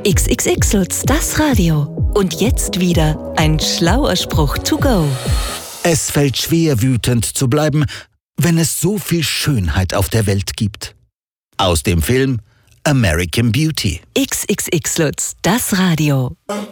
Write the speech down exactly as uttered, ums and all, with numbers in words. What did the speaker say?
XXX-Lutz, das Radio. Und jetzt wieder ein schlauer Spruch to go. Es fällt schwer, wütend zu bleiben, wenn es so viel Schönheit auf der Welt gibt. Aus dem Film American Beauty. XXX-Lutz, das Radio.